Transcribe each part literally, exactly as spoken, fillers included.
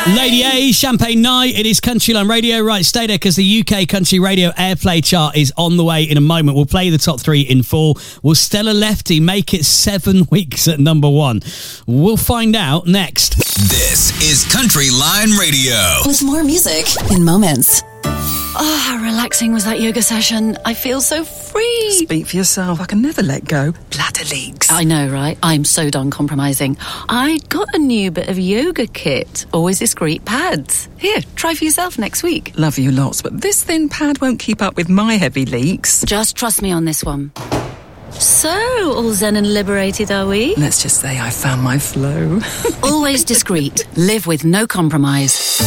Lady A, Champagne Night. It is Countryline Radio. Right, stay there because the U K Country Radio Airplay chart is on the way in a moment. We'll play the top three in full. Will Stella Lefty make it seven weeks at number one? We'll find out next. This is Countryline Radio. With more music in moments. Oh, how relaxing was that yoga session. I feel so free. Speak for yourself. I can never let go. Bladder leaks. I know, right? I'm so done compromising. I got a new bit of yoga kit. Always discreet pads. Here, try for yourself next week. Love you lots, but this thin pad won't keep up with my heavy leaks. Just trust me on this one. So, all zen and liberated, are we? Let's just say I found my flow. Always discreet. Live with no compromise.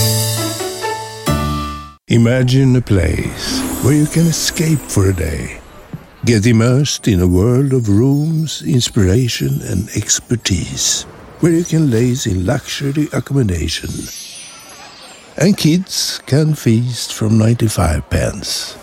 Imagine a place where you can escape for a day. Get immersed in a world of rooms, inspiration and expertise. Where you can laze in luxury accommodation. And kids can feast from ninety-five pence.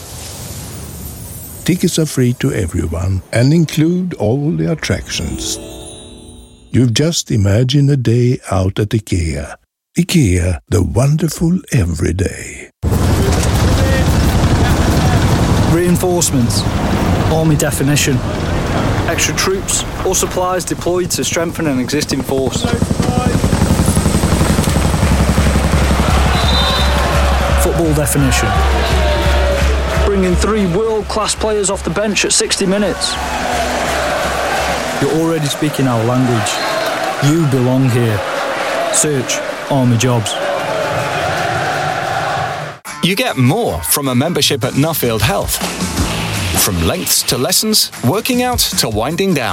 Tickets are free to everyone and include all the attractions. You've just imagined a day out at IKEA. IKEA, the wonderful everyday. Reinforcements, army definition, extra troops or supplies deployed to strengthen an existing force. Football definition, bringing three world-class players off the bench at sixty minutes. You're already speaking our language. You belong here. Search Army Jobs. You get more from a membership at Nuffield Health. From lengths to lessons, working out to winding down.